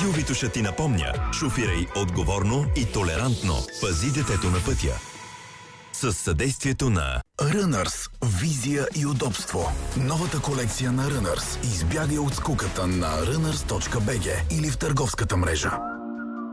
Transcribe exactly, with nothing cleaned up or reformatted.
Радио Витоша ти напомня: шофирай отговорно и толерантно. Пази детето на пътя. С съдействието на Runners. Визия и удобство. Новата колекция на Runners. Избягай от скуката на runners точка би джи или в търговската мрежа.